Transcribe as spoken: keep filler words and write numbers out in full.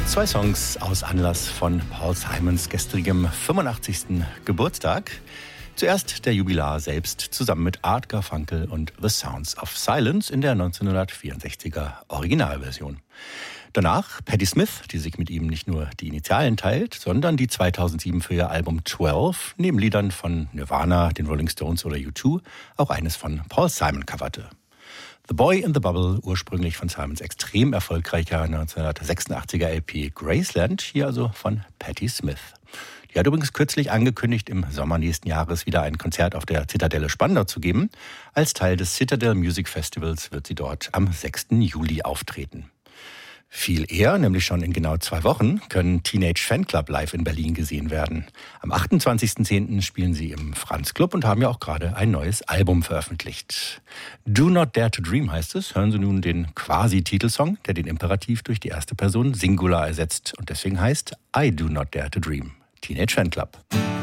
Zwei Songs aus Anlass von Paul Simons gestrigem fünfundachtzigsten Geburtstag. Zuerst der Jubilar selbst zusammen mit Art Garfunkel und The Sounds of Silence in der neunzehnhundertvierundsechziger Originalversion. Danach Patti Smith, die sich mit ihm nicht nur die Initialen teilt, sondern die zweitausendsieben für ihr Album zwölf neben Liedern von Nirvana, den Rolling Stones oder U zwei auch eines von Paul Simon coverte. The Boy in the Bubble, ursprünglich von Simons extrem erfolgreicher neunzehnhundertsechsundachtziger L P Graceland, hier also von Patti Smith. Die hat übrigens kürzlich angekündigt, im Sommer nächsten Jahres wieder ein Konzert auf der Zitadelle Spandau zu geben. Als Teil des Citadel Music Festivals wird sie dort am sechsten Juli auftreten. Viel eher, nämlich schon in genau zwei Wochen, können Teenage Fanclub live in Berlin gesehen werden. Am achtundzwanzigsten zehnten spielen sie im Franz Club und haben ja auch gerade ein neues Album veröffentlicht. Do Not Dare to Dream heißt es. Hören Sie nun den Quasi-Titelsong, der den Imperativ durch die erste Person Singular ersetzt und deswegen heißt I Do Not Dare to Dream. Teenage Fanclub.